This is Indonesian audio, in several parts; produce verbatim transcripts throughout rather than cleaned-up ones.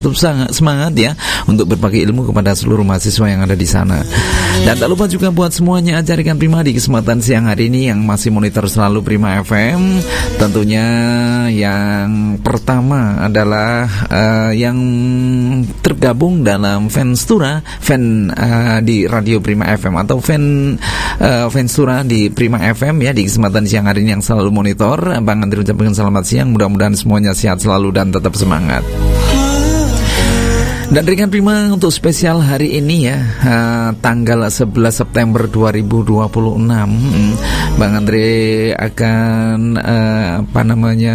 Tetap sangat semangat ya untuk berbagi ilmu kepada seluruh mahasiswa yang ada di sana. Dan tak lupa juga buat semuanya Rekan Prima di kesempatan siang hari ini yang masih monitor selalu Prima F M. Tentunya yang pertama adalah uh, yang tergabung dalam Fanstura, fan uh, di Radio Prima F M atau fan uh, Fanstura di Prima F M ya, di kesempatan siang hari ini yang selalu monitor. Bang Andri ucapkan selamat siang, mudah-mudahan semuanya sehat selalu dan tetap semangat. Dan Rekan Prima untuk spesial hari ini ya, uh, tanggal sebelas September dua ribu dua puluh enam, hmm, Bang Andre akan uh, apa namanya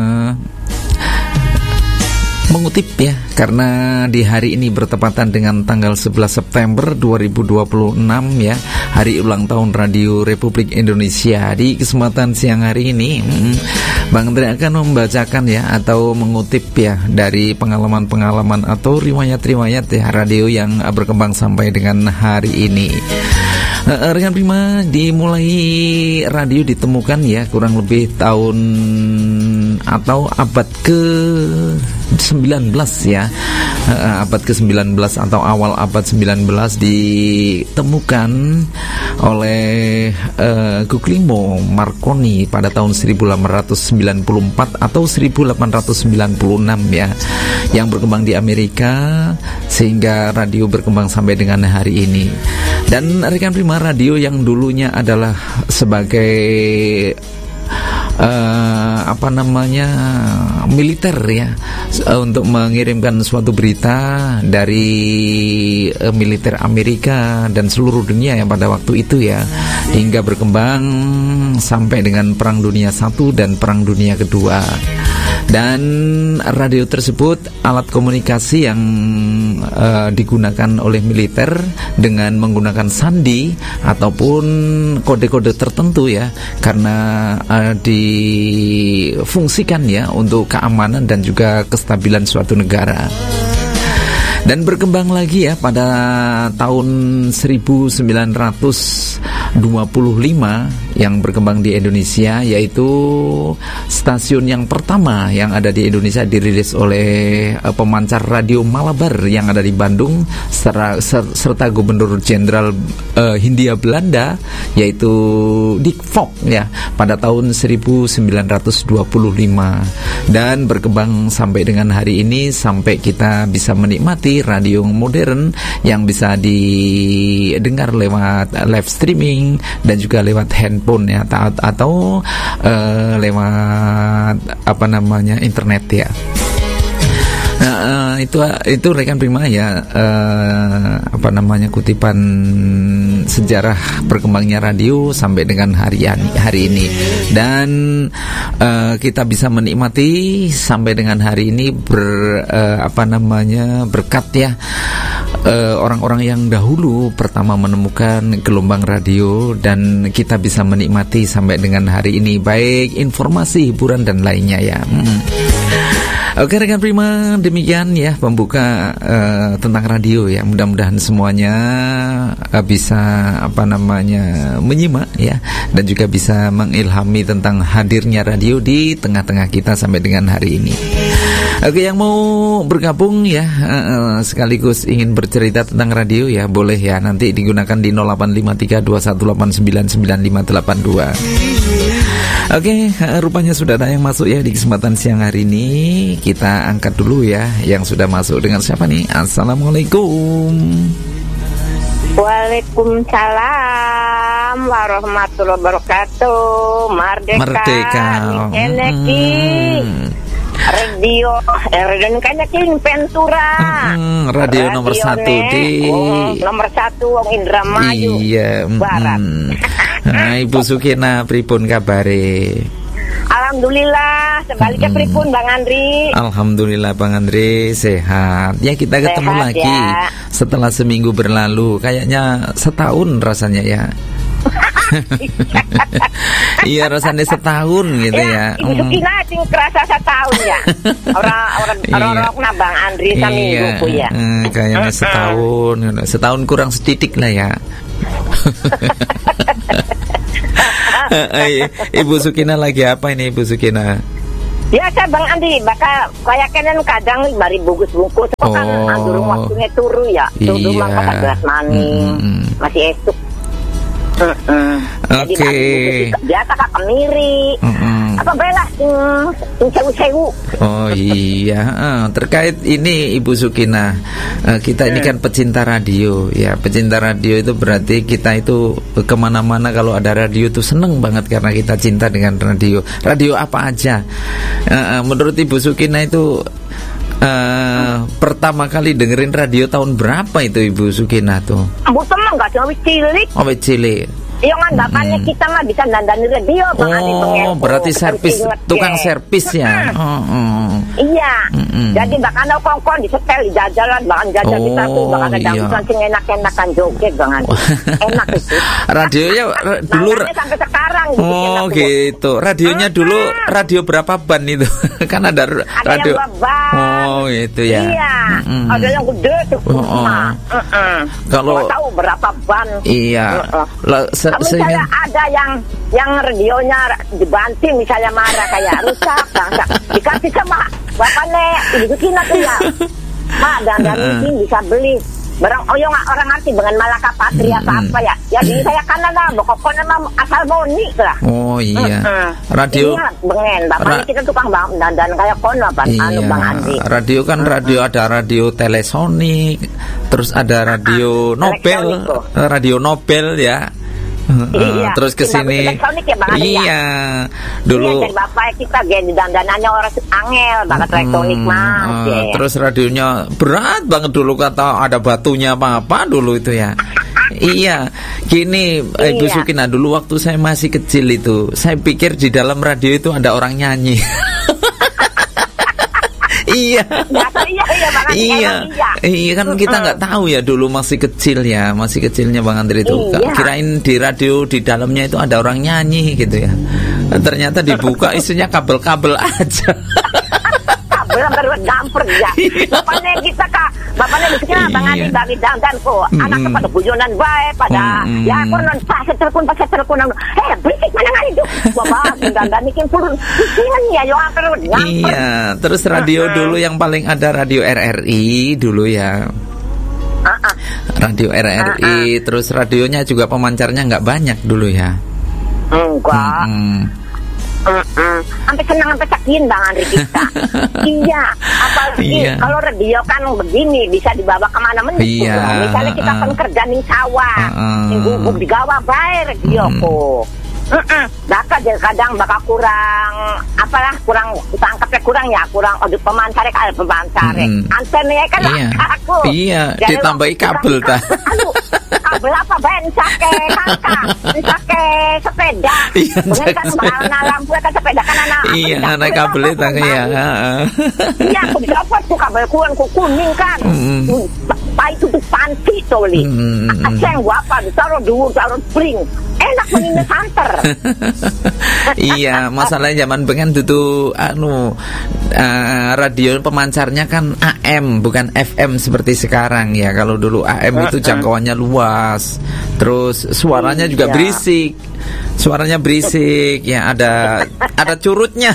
mengutip ya, karena di hari ini bertepatan dengan tanggal sebelas September dua ribu dua puluh enam ya, hari ulang tahun Radio Republik Indonesia. Di kesempatan siang hari ini hmm, Bang Andre akan membacakan ya atau mengutip ya dari pengalaman-pengalaman atau riwayat-riwayat ya radio yang berkembang sampai dengan hari ini. Uh, Rekan Prima, dimulai radio ditemukan ya kurang lebih tahun atau abad ke sembilan belas ya, uh, abad ke sembilan belas atau awal abad sembilan belas ditemukan oleh uh, Guglielmo Marconi pada tahun seribu delapan ratus sembilan puluh empat atau seribu delapan ratus sembilan puluh enam ya, yang berkembang di Amerika sehingga radio berkembang sampai dengan hari ini. Dan Rekan Prima, radio yang dulunya adalah sebagai uh, apa namanya militer ya, uh, untuk mengirimkan suatu berita dari uh, militer Amerika dan seluruh dunia yang pada waktu itu ya, hingga berkembang sampai dengan Perang Dunia Satu dan Perang Dunia Kedua. Dan radio tersebut alat komunikasi yang uh, digunakan oleh militer dengan menggunakan sandi ataupun kode-kode tertentu ya, karena uh, difungsikan ya untuk keamanan dan juga kestabilan suatu negara. Dan berkembang lagi ya pada tahun seribu sembilan ratus dua puluh lima yang berkembang di Indonesia, yaitu stasiun yang pertama yang ada di Indonesia dirilis oleh uh, pemancar radio Malabar yang ada di Bandung serta, serta Gubernur Jenderal uh, Hindia Belanda, yaitu Dick Fogg ya, pada tahun seribu sembilan ratus dua puluh lima, dan berkembang sampai dengan hari ini sampai kita bisa menikmati radio modern yang bisa didengar lewat live streaming dan juga lewat handphone ya, atau uh, lewat apa namanya internet ya. Nah, uh, itu itu Rekan Prima ya, uh, apa namanya kutipan sejarah berkembangnya radio sampai dengan hari hari ini. Dan uh, kita bisa menikmati sampai dengan hari ini ber uh, apa namanya berkat ya uh, orang-orang yang dahulu pertama menemukan gelombang radio, dan kita bisa menikmati sampai dengan hari ini, baik informasi, hiburan dan lainnya ya. Hmm. Oke Rekan Prima, demikian ya pembuka uh, tentang radio ya. Mudah-mudahan semuanya uh, bisa apa namanya menyimak ya, dan juga bisa mengilhami tentang hadirnya radio di tengah-tengah kita sampai dengan hari ini. Oke, yang mau bergabung ya uh, sekaligus ingin bercerita tentang radio ya, boleh ya, nanti digunakan di nol delapan lima tiga dua satu delapan sembilan sembilan lima delapan dua. Oke, rupanya sudah ada yang masuk ya di kesempatan siang hari ini. Kita angkat dulu ya yang sudah masuk. Dengan siapa nih? Assalamualaikum. Waalaikumsalam warahmatullahi wabarakatuh. Merdeka, Merdeka. Hmm. Radio eh, Radio Kanyakin Ventura. Hmm, radio, radio nomor satu di oh, nomor satu Wong Indramayu. Iya, Barat. Hmm. Nah, Ibu Sukina pripun kabare? Alhamdulillah, sebaliknya hmm. pripun Bang Andri? Alhamdulillah Bang Andri sehat. Ya, kita ketemu sehat, lagi ya. Setelah seminggu berlalu, kayaknya setahun rasanya ya. Iya, rasanya setahun gitu ya. Ibu Sukina sing kerasa setahun ya. Orang-orang orang-orang nah Bang Andri seminggu iya. ya. Hmm, kayaknya setahun, setahun kurang sedikit lah ya. Ibu Sukina lagi apa ini Ibu Sukina? Biasa Bang Andi, bakal kayak kenen kadang lima ribu bungkus kok kan Oh. durung waktunya turu ya. Turu Iya. mangko gelas maning. Mm-mm. Masih esuk. Heeh. Jadi Oke. bagi biasa kak kemiri. Mm-mm. Apa bela sing sing sewu-sewu. Oh iya, Eh, terkait ini Ibu Sukina, eh, kita ini kan pecinta radio, ya pecinta radio itu berarti kita itu kemana-mana kalau ada radio itu seneng banget karena kita cinta dengan radio. Radio apa aja? Eh, eh, menurut Ibu Sukina itu eh, pertama kali dengerin radio tahun berapa itu Ibu Sukina tuh? Ambu seneng gak cuma wis cilik. Oh cilik. Iya kan bapaknya kita mah bisa dandani radio Bang Andi pengen. Oh berarti servis, tukang servis ya. Oh, oh. Iya. Mm-mm. Jadi bakal ada kongkong disetel di jajalan, bahkan jajan kita tuh Oh, bakal ada iya. dangdutan sing enak-enakan joget Bang Andi. Enak itu. Radionya ra- dulu Makanya sampai sekarang gitu. Oh enak tuh. gitu. Radionya dulu radio berapa ban itu? Kan ada r- Ada radio. yang babak. Oh gitu ya. Iya. Mm-mm. Ada yang gede tuh. Oh, oh. Nah, mm-mm. Kalau- Nggak tahu berapa ban. Iya. Uh-uh. Lah, se- Tapi seingat- misalnya ada yang yang radionya dibanting misalnya marah kayak rusak, bangsa. Dikasih sama bapaknya ibu kita tuh ya. Mak dan dan mungkin bisa beli barang oh yang orang ngerti dengan Malaka Patria apa apa ya. Ya di saya kan ada pokoknya mah asal moni lah. Oh iya. Mm-mm. Radio. Iya, bengen. Bapaknya Ra- kita tukang bang dan dan kayak kono apa anu Bang Andi. radio kan radio ada radio Telesonic, terus ada radio Nobel, Elektronik, radio Nobel ya. Heeh, Iya, terus ke tinggal sini. Telesonic ya, Bang Andi, ya? Iya. Iya, Dulu dan bapak kita gen dandanannya orang angel banget elektronik Hmm, mah. eh, Oke. terus radionya berat banget dulu kata ada batunya apa-apa dulu itu ya. Iya, gini eh, Ibu Iya. Sukina dulu waktu saya masih kecil itu, saya pikir di dalam radio itu ada orang nyanyi. Iya. Biasa iya iya Bang Andi, Iya, emang iya. iya kan kita nggak tahu ya dulu masih kecil ya, masih kecilnya Bang Andri itu. Iya. Kirain di radio di dalamnya itu ada orang nyanyi gitu ya. Ternyata dibuka isinya kabel-kabel aja. Kabel baru damper ya. Bapaknya kita kak, bapaknya bisiknya Bang Andi Iya. dari dandan kok. Anak Mm-mm. pada guyonan baik pada Mm-mm. ya aku non pas telepon pas telepon. Eh berisik mana ngali itu. Bapak dandan bikin purun. Bikingan ya yo hampir damper. Iya, terus radio dulu yang paling ada radio R R I dulu ya. Ah, ah. Radio R R I, terus radionya juga pemancarnya nggak banyak dulu ya. Enggak. Mm-mm. Mm-mm. Sampai senang sampai sakin Bang Andri kita. Iya, apalagi Iya. kalau radio kan begini bisa dibawa kemana mana. Iya, Misalnya kita uh-uh. kan kerja di sawah, Uh-uh. di gubuk di gawah bae radio ko. Heeh. Bakal kadang bakal kurang apalah kurang tangkapnya kurang ya kurang oh pemancarnya kan pemancarnya Mm-mm. antenanya kan Iya. aku Iya, Jadi ditambahi kurang- kabel dah. aduh kabel apa ben sake kakak sake sepeda Iya, bukan kan sake bakal lampu kan sepeda kan anak Iya, anak kabel itu ya. heeh. iya aku bisa apa tuh kabel kuning kuning kan Mm. pai tutup panti toli Mm, mm, mm. aceng gua apa ditaruh dulu taruh spring enak mengingat santer. Iya, masalahnya zaman pengen tuh anu uh, radio pemancarnya kan A M bukan F M seperti sekarang ya. Kalau dulu A M itu jangkauannya luas. Terus suaranya juga Iya. berisik. Suaranya berisik ya, ada ada curutnya.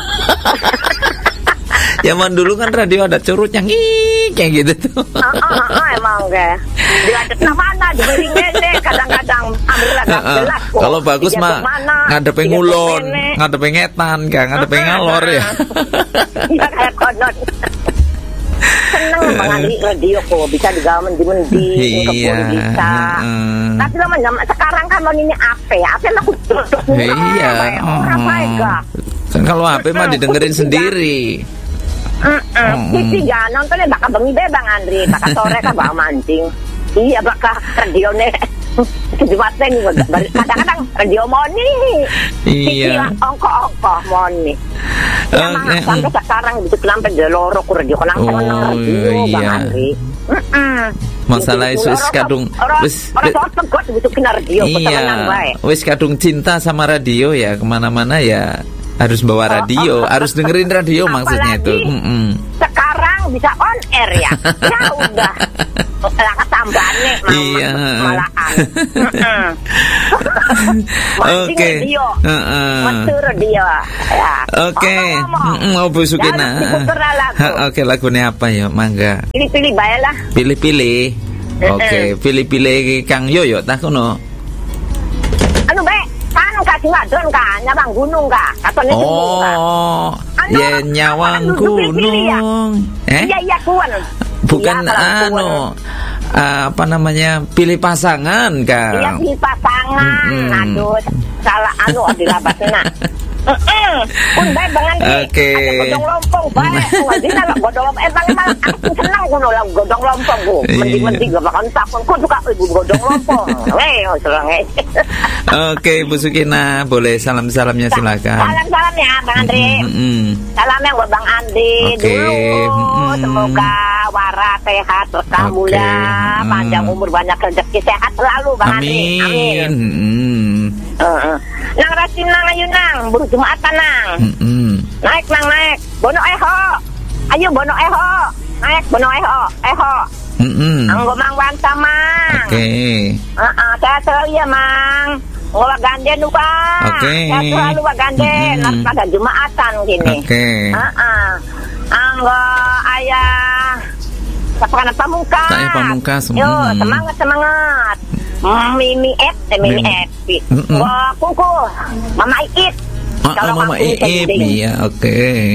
Zaman dulu kan radio ada curutnya ngii kayak gitu tuh. Ah, ah, ah, emang ke. Dilanjut nah mana dibeli ngene kadang-kadang ambil agak Heeh. jelas kok. Kalau bagus Dia mah ke mana, ngadepe dia ke ngulon, kene. ngadepe ngetan, kan ngadepe ngalor ya. Iya kayak konon. Seneng mengali radio kok bisa digawe mendi-mendi Iya. bisa. heeh. Tapi lo zaman sekarang kan mau ini apa ya? Apa lah kudu. Iya. Orang oh. baik gak? Kan kalau H P mah didengerin sendiri. Heeh. Sisi ya nontonnya bakal bengi be Bang Andri, bakal sore kan bakal mancing. Iya bakal radione. Jumatnya nih kadang-kadang radio moni. Sisi Iya. ongko-ongko moni. Ya Eh, mah eh, sampai sekarang gitu sampai deloro ku radio kenang Oh, radio Bang iya. Andri. Heeh. Masalah itu wis kadung wis orang orang tegot gitu kena radio ketenangan bae. iya wis kadung cinta sama radio ya, kemana-mana ya harus bawa radio, harus dengerin radio maksudnya itu. Apalagi Mm-mm. sekarang bisa on air ya. Ya udah. Lah ketambahannya malah Iya. malah Kan. Oke. Heeh. Matur dia. Ya. Oke. Heeh, Bu Sukina. Oke, lagunya apa ya? Mangga. Pilih-pilih bae lah. Pilih-pilih. Oke, pilih-pilih Kang Yoyo tak kono. Anu bae, kan kasih wadon kan, nyawang gunung kan. Katone gunung kan. Oh. Ya nyawang gunung. Eh? Iya iya kuan. Bukan ya, anu uh, apa namanya pilih pasangan kan? Iya pilih pasangan. Mm-hmm. Aduh salah anu adalah bahasana. Heeh. Pun bae bangan Oke. Godong lompong bae. Wadina lah godong lompong. Eh bang malah aku senang kuno lah godong lompong ku. Mending-mending gak bakal takon kok suka ibu godong lompong. Weh, serang. Oke, Bu Sukina, boleh salam-salamnya silakan. Salam-salam ya Bang Andre. Mm-hmm. Salamnya buat Bang Andi okay. dulu. Mm-hmm. Semoga waras, sehat, berkah okay. mulia, mm. panjang umur, banyak rezeki, sehat selalu Bang Andi. Amin. Mm-hmm. Uh-uh. Nang rasin nang ayo nang buru Jumatan nang. Mm-hmm. Naik nang naik. Bono eho. Ayo bono eho. Naik bono eho. Eho. Mm-hmm. Anggo mang wanta mang. Oke. Okay. Heeh, saya selalu ya mang. Ngowa ganden lupa. Oke. Okay. Saya selalu wa ganden mm-hmm. pada Jumatan gini. Oke. Okay. Heeh. Anggo ayah Sapana Pamungkas. Saya Pamungkas. Yo, semangat semangat. Mimi Ep, eh, Mimi Epi. Wah, kuku, Mama Iit. Oh, oh Mama Iit, iya, oke.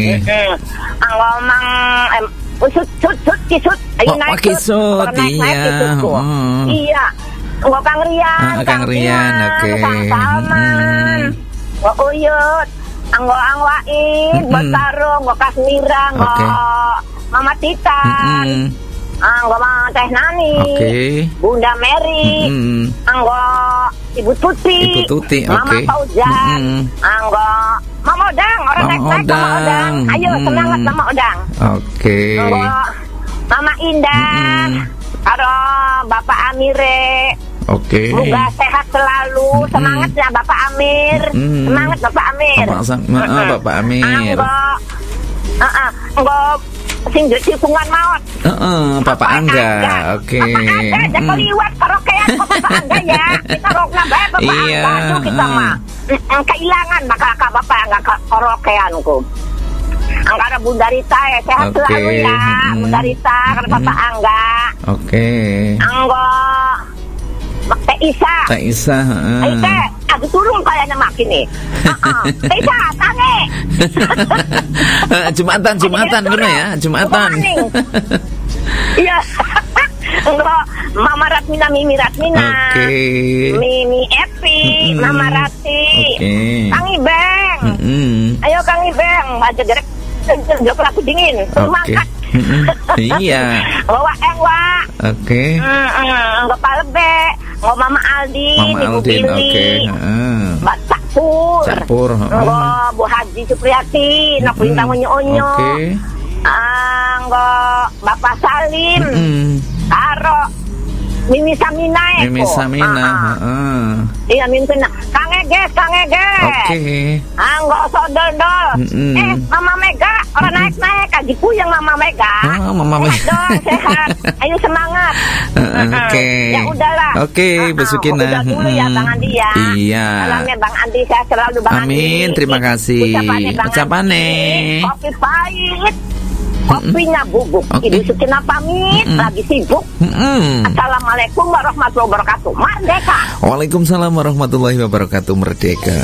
Ngomong, em, usut, sut, sut, kisut. Ayo oh, naik kisut, iya. Hmm. Iya. Ngomong Kang Rian, ah, Kang Rian, oke. Kang Salman, ngomong Uyut, anggo Angwain, Bertarung, ngomong Kasmira, ngomong Mama Titan. Anggo Mama Teh Nani, okay. Bunda Mary, mm-hmm. Anggo Ibu Tuti, Ibu Tuti, Mama okay. Fauzan, mm-hmm. Anggo Mama Odang, orang naik-naik Mama Odang, ayo mm-hmm. semangat Mama Odang. Oke. Okay. Anggo Mama Indah, mm-hmm. Karo Bapak Amire. Oke. Okay. Semoga sehat selalu, mm-hmm. semangat ya Bapak Amir, mm-hmm. semangat Bapak Amir. Bapak, mm-hmm. Bapak Amir. Anggo, uh-uh. Anggo sing tikungan maut. Heeh, uh, Bapak Angga. Oke. Okay. Bapak Angga jangan liwat karaokean kok Bapak Angga ya. Kita rokna bae Bapak iya. Angga kita mah. Keilangan bakal ka Bapak Angga karaokean ku. Angga Bunda Rita ya, sehat okay. selalu ya. Mm. Bunda Rita karena mm. Bapak Angga. Oke. Okay. Angga Teh Isa. Teh Isa, heeh. Uh. Teh, aku turun kayaknya makin nih. Heeh. Teh Isa, tange. Jumatan, Jumatan ngono ya, Jumatan. Iya. Enggak, Mama Ratmina, Mimi Ratmina. Oke. Okay. Mimi Epi, mm-hmm. Mama Rati. Oke. Okay. Kang Ibeng. Mm-hmm. Ayo Kang Ibeng, baca direk jok aku dingin. Oke. Okay. Iya. Bawa engwa. Oke. Heeh, enggak palebe. Ngo Mama Aldi, Mama Ibu Aldin, Billy. Oke, heeh. Mbak Cakpur. Cakpur, heeh. Ngo Bu Haji Supriyati, nak bintang onyo-onyo. Oke. Ah, ngo Bapak Salim. Mm-hmm. Karo Mimi Samina ya. Mimi Samina, heeh. Iya mimpin. Kang Eges, Kang Eges. Oke. Anggo sodol-dol. Mm-mm. Eh, Mama Mega, orang naik-naik Kaji Puyeng Mama Mega. Oh, Mama Mega. Dong, sehat. Ayo semangat. Uh, Oke. Okay. Ya udahlah. Oke, okay, uh-uh. Bu Sukina. Udah dulu ya Bang Andi ya. Iya. Salamnya Bang Andi, saya selalu Bang Amin, Andi. Amin, terima kasih. Ucapannya. Kopi pahit. Kopinya bubuk. Okay. Ibu Sukina pamit, mm-mm. lagi sibuk. Mm-mm. Assalamualaikum warahmatullahi wabarakatuh. Merdeka. Waalaikumsalam warahmatullahi wabarakatuh. Merdeka.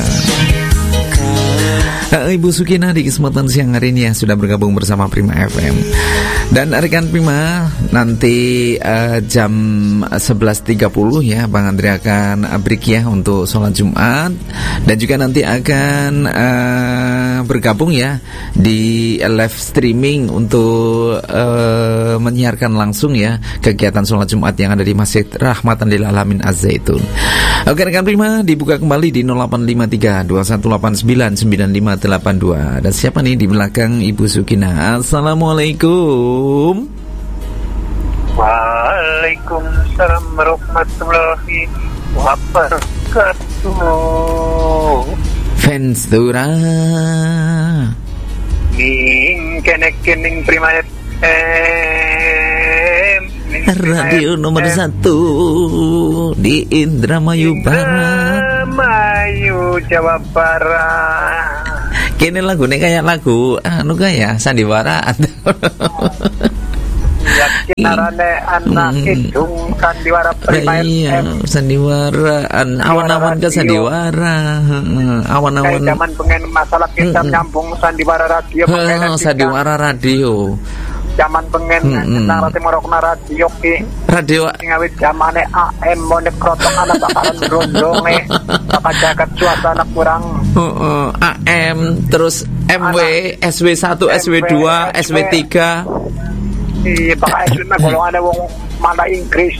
Ibu Sukina di kesempatan siang hari ini ya sudah bergabung bersama Prima F M. Dan rekan Prima, nanti uh, jam sebelas tiga puluh ya Bang Andre akan break ya untuk sholat Jumat. Dan juga nanti akan uh, bergabung ya di live streaming untuk uh, menyiarkan langsung ya kegiatan sholat Jumat yang ada di Masjid Rahmatan lil Alamin Az-Zaitun. Oke rekan Prima, dibuka kembali di nol delapan lima tiga dua satu delapan sembilan sembilan lima delapan dua. Dan siapa nih di belakang Ibu Sukina? Assalamualaikum. Waalaikumsalam warahmatullahi wabarakatuh. Fans Dura Ning kenek kening Prima F M radio nomor satu di Indramayu Barat. Indramayu Jawa Barat. Kini lagu ini kayak lagu anu kayak sandiwara atau ya kinarane anak hidung sandiwara Prima iya, F M. sandiwara an, awan-awan ke sandiwara heeh, awan-awan kayak zaman pengen masalah kita Mm-mm. nyambung sandiwara radio heeh, sandiwara radio zaman pengen Mm-mm. narasi morokna radio ki radio ngawit zamane A M monek krotok anak bakalan berondonge bakal jagat suasana kurang heeh, A M terus M W S W satu S W dua S W tiga iya bakal S W mah golongan wong mana Inggris.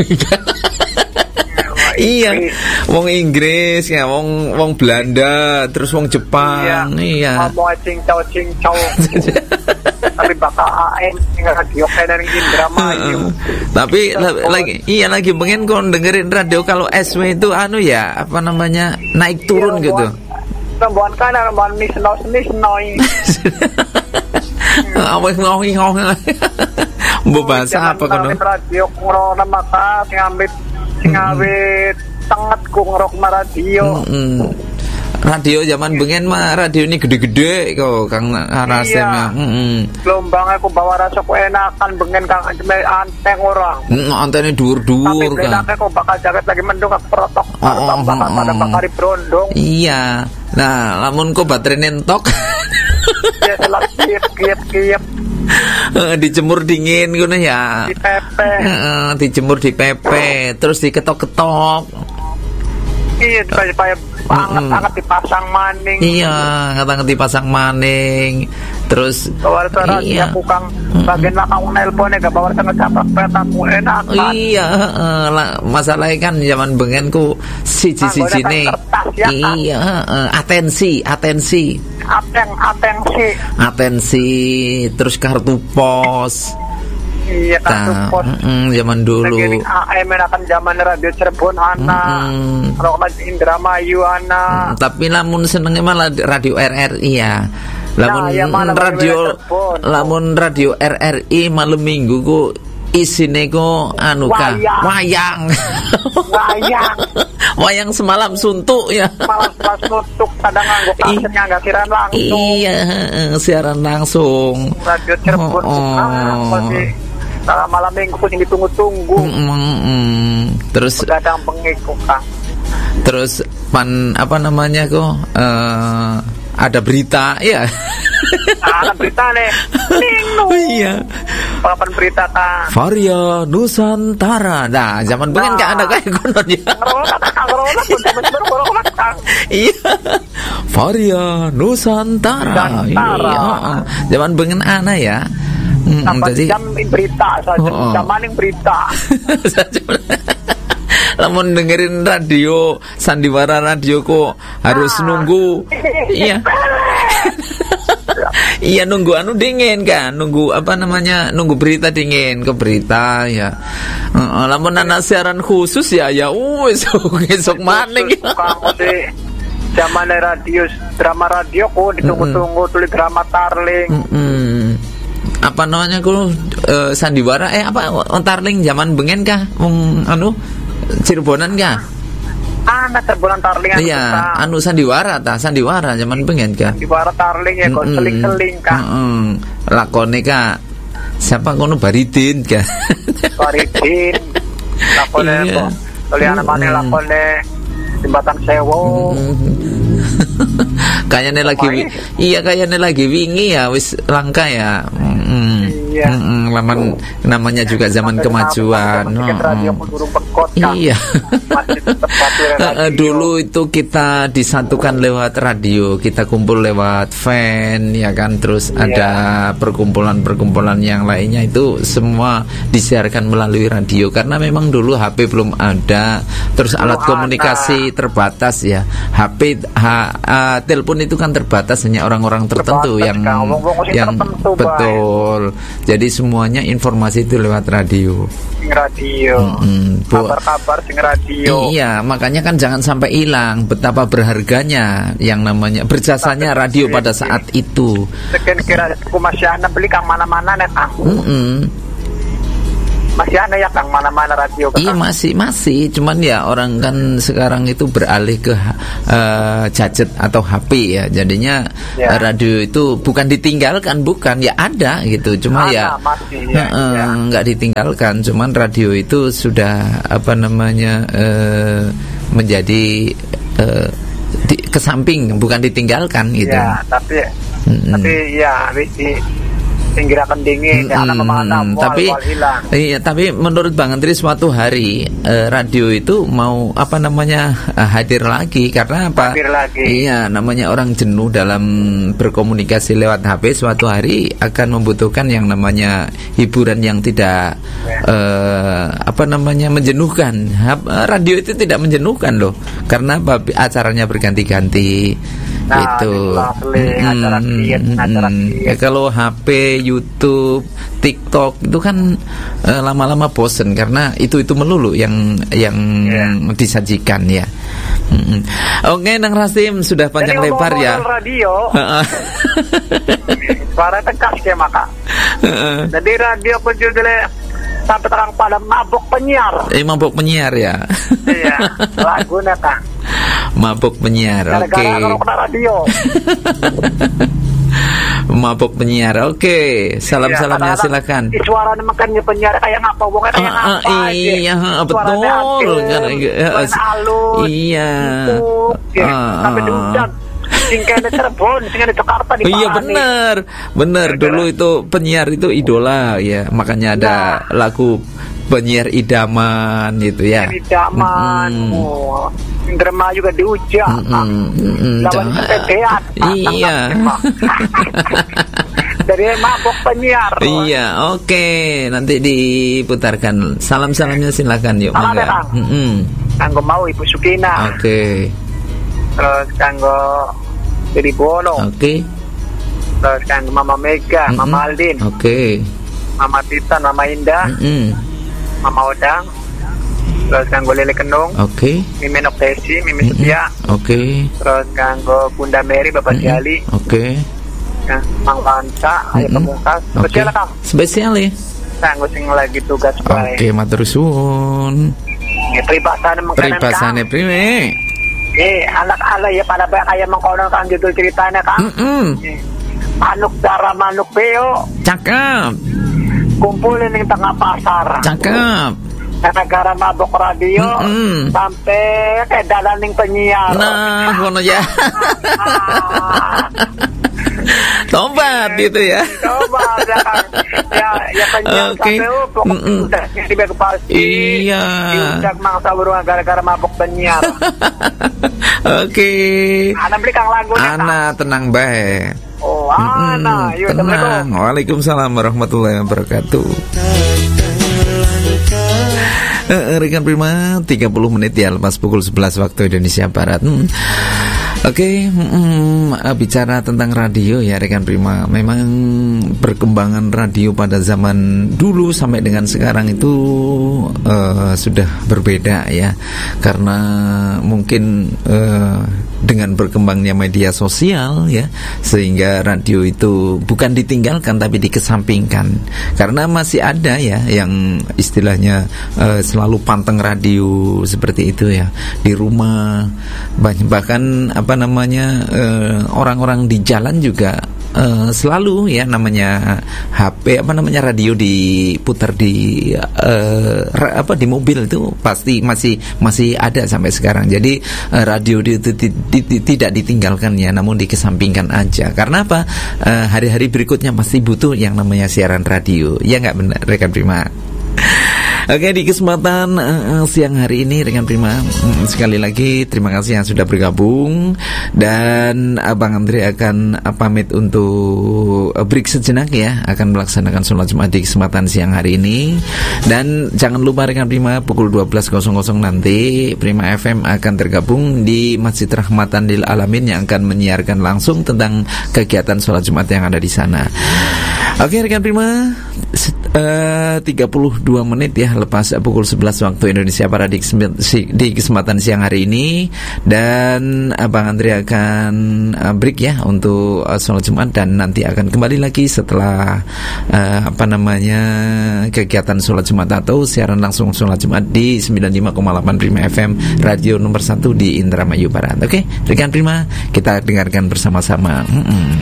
Iya, wong Inggris ya, wong wong Belanda, terus wong Jepang, iya. Ngomong cincau cincau. Tapi bakal A M radio kanan Indramayu. Tapi la- lagi, iya lagi pengen kon dengerin radio kalau S W itu anu ya, apa namanya naik turun Iya, gitu. Rembuan kanan, rembuan nisno nisnoi. Awak ngohi ngohi. Mbok bahasa apa kono? Radio ngrona maka sing ambit sing awit tenget ku ngrok radio. Mm-mm. Radio zaman bengen mah radio ini gede-gede kok Kang Arasem ya. Heeh. Gelombang aku bawa rasa ku enakan bengen Kang anteng orang. Heeh, antene dhuwur-dhuwur Tapi kan. benake kok bakal jaket lagi mendung aku protok. Oh, oh, bakal oh, pada oh. bakari brondong. Iya. Nah, lamun kok baterai nentok Ya selak kiep kiep kiep Eh, dijemur dingin ngono ya. di pepe. Heeh, dijemur di pepe, terus diketok-ketok. Iya, supaya banget-banget dipasang maning. Iya, kata dipasang maning. Terus Bawa suara iya. dia kukang bagian lakang nelponnya gak bawa sangat capak petaku enakan. Iya, heeh, lah, masalahnya kan zaman bengen ku siji-siji nih. Menggunakan kertas, ya, kan? Iya, heeh, atensi, atensi. Ateng, atensi. Atensi, terus kartu pos. Iya, kartu Nah, pos. mm-mm, zaman dulu. Lagi A M enakan zaman radio Cirebon anak. Mm-mm. Kalau lagi Indramayu anak. Hmm, tapi lamun senengnya malah radio R R I ya. Lamun Nah, ya malah radio Cirebon. lamun radio R R I malam minggu ku isine ku anu ka Wayang. wayang. Wayang. Wayang semalam suntuk ya. Malah kelas nutuk kadang nganggo kasetnya nggak siaran langsung. Iya, heeh, siaran langsung. Radio Cirebon. Oh, oh. Ah, masih dalam malam minggu kucing ditunggu-tunggu. Mm-mm. Terus Begadang pengikut Kang. terus pan apa namanya kok eh, ada berita ya. Ah, berita nih. Ningnu. Iya. Papan berita Kang. Varia Nusantara. Nah, zaman bengen gak ada kayak konon ya. Ngerolat Kang, ngerolat pun zaman baru ngerolat Kang. Iya. Varia Nusantara. Nusantara. Iya. Zaman bengen ana ya. Mm, Sampai jadi jam berita saja, Oh, oh. jam maning berita. lamun dengerin radio sandiwara radio kok harus Ah. nunggu. Iya. Iya nunggu anu dingin kan, nunggu apa namanya, nunggu berita dingin ke berita ya. Uh, lamun anak siaran khusus ya ya, uh esok esok maning. Kang mesti zaman radio drama radio kok ditunggu-tunggu tulis drama Tarling. Mm-mm. Apa namanya ku uh, sandiwara eh apa Tarling zaman bengen kah? Um, anu Cirebonan kah? Anak terbulan Tarling anu Iya, kita. anu sandiwara ta, sandiwara zaman bengen kah? Di barat Tarling ya kok Mm-mm. seling-seling Kang. Mm-mm. Lakone kak siapa kono Baridin kak? Faridin. Lakone Iya. kok. Kalian mana Mm-mm. lakone Jembatan Sewo. Kayaknya lagi wi- iya kayaknya lagi wingi ya wis langka ya. Mm-mm. Iya. Mm-mm. Laman, namanya juga zaman kemajuan. Tiket radio Oh, oh. kudu pekot Kang. Iya. Masih tetap satu Eh, radio. dulu itu kita disatukan lewat radio, kita kumpul lewat fan ya kan, terus Iya. ada perkumpulan-perkumpulan yang lainnya itu semua disiarkan melalui radio karena memang dulu H P belum ada, terus Belum alat komunikasi terbatas ya. H P ha, ah, telepon itu kan terbatas, hanya orang-orang tertentu Terbatas, yang Kang. Wong-wong sing yang tertentu, Bay. betul. Jadi semuanya informasi itu lewat radio. Sing radio. Mm-mm. Bu- Kabar-kabar sing radio. Iya, makanya kan jangan sampai hilang betapa berharganya yang namanya berjasanya radio pada saat itu. Sekian kira aku masih anak beli Kang mana-mana nih Kang. Mm-mm. Masih masih ada ya Kang mana-mana radio Kang? Iya masih masih, cuman ya orang kan sekarang itu beralih ke uh, gadget atau H P ya, jadinya ya. Radio itu bukan ditinggalkan, bukan ya ada gitu, cuma ada, ya masih, ya, uh, ya. nggak ditinggalkan, cuman radio itu sudah apa namanya uh, menjadi uh, di, kesamping, bukan ditinggalkan gitu. Ya, tapi mm-hmm. tapi ya di, di pinggirakan dingin, mm-hmm. ya, mana tapi iya, tapi menurut Bang Andri suatu hari eh, radio itu mau apa namanya eh, hadir lagi, karena apa? Hadir lagi. Iya, namanya orang jenuh dalam berkomunikasi lewat H P, suatu hari akan membutuhkan yang namanya hiburan yang tidak ya. eh, apa namanya menjenuhkan. Radio itu tidak menjenuhkan loh, karena apa? Acaranya berganti-ganti. Nah, itu acara hmm, acara hmm. Ya, kalau H P, YouTube, TikTok itu kan uh, lama-lama bosen, karena itu itu melulu yang yang yeah. disajikan ya. Hmm. Oke, Nang Rasim sudah panjang jadi lebar ya. Radio. Suara tegas ya maka. Jadi radio pun judulnya sampai terang pada mabuk penyiar. Eh mabuk penyiar ya. Iya, lagunya Kang. Mabuk penyiar, oke. Okay. Radio. Mabuk penyiar, oke. Okay. Salam-salamnya iya, silakan. Suaranya makanya penyiar kayak ngapa, bukan kayak ah, ngapa. Ah, iya, aja. betul. Kan, halus. Iya. Gitu, ah, sampai diundang. Singkatnya Cirebon, singkatnya Jakarta di Iya benar, benar. Dulu itu penyiar itu idola ya, makanya ada nah. lagu penyiar idaman gitu ya. Idaman, mm-hmm. oh. Indrama juga diujak. Mm-hmm. Mm-hmm. Iya. Dari mabok penyiar. Iya, oke. Okay. Nanti diputarkan. Salam-salamnya silakan yuk. Salam ya, Kang. Mm-hmm. Kanggo mau Ibu Sukina. Oke. Okay. Terus kanggo Dedi Bono. Oke. Okay. Terus kanggo Mama Mega, mm-hmm. Mama Aldin. Oke. Okay. Mama Tita, Mama Indah. Mm-hmm. Mama Odang. Terus kanggo Lele Kenung. Oke. Okay. Mimin Oktesi, Mimin mm-hmm. Setia. Oke. Okay. Terus kanggo Bunda Mary, Bapak mm-hmm. Jali. Oke. Okay. Nah, Mang Lanca, mm-hmm. Ayah Pemungkas. Spesial okay. Kang. Spesial ya. Kanggo sing lagi tugas bae. Oke, okay, matur suwun. Ya peribahasane mengkanan Kang. Peribahasane priwe? Eh, anak ala ya pada bae kaya mengkono Kang judul ceritanya Kang. Heeh. Eh, manuk dara manuk beo. Cakep. Kumpulin ning tengah pasar. Cakep. Gara-gara mabok radio mm-hmm. sampai ke dalaning penyiar. Nah, ngono ya. Tobat gitu ya. Tobat ya Kang. Ya, ya penyiar okay. Sampai oh, pokoknya udah di bag pasti. Iya. Diundang mangsa burung gara-gara mabok penyiar. Oke. Okay. Ana beli Kang lagu Ana tenang bae. Oh, Ana. Yuk, tenang. Waalaikumsalam warahmatullahi wabarakatuh. Uh, rekan Prima, tiga puluh menit ya lepas pukul sebelas waktu Indonesia Barat. hmm. Oke, okay, hmm, bicara tentang radio ya rekan Prima, memang perkembangan radio pada zaman dulu sampai dengan sekarang itu uh, sudah berbeda ya, karena mungkin uh, dengan berkembangnya media sosial ya, sehingga radio itu bukan ditinggalkan tapi dikesampingkan, karena masih ada ya yang istilahnya uh, selalu panteng radio seperti itu ya di rumah, bahkan apa apa namanya uh, orang-orang di jalan juga uh, selalu ya namanya H P apa namanya radio diputar di uh, ra, apa di mobil itu pasti masih masih ada sampai sekarang. Jadi uh, radio itu di, di, di, tidak ditinggalkan ya, namun dikesampingkan aja. Karena apa? Uh, hari-hari berikutnya pasti butuh yang namanya siaran radio. Ya nggak benar rekan Prima? Oke, di kesempatan uh, siang hari ini rekan Prima, um, sekali lagi terima kasih yang sudah bergabung, dan Abang Andri akan uh, pamit untuk uh, break sejenak ya, akan melaksanakan sholat Jumat di kesempatan siang hari ini. Dan jangan lupa rekan Prima, pukul dua belas nanti Prima F M akan tergabung di Masjid Rahmatan lil Alamin yang akan menyiarkan langsung tentang kegiatan sholat Jumat yang ada di sana. Oke rekan Prima, Uh, tiga puluh dua menit ya lepas pukul sebelas waktu Indonesia Barat di, di kesempatan siang hari ini. Dan Abang Andre akan uh, break ya untuk uh, sholat Jumat, dan nanti akan kembali lagi setelah uh, apa namanya kegiatan sholat Jumat atau siaran langsung sholat Jumat di sembilan puluh lima koma delapan Prima F M, radio nomor satu di Indramayu Barat. Oke, rekan Prima, kita dengarkan bersama-sama. Mm-mm.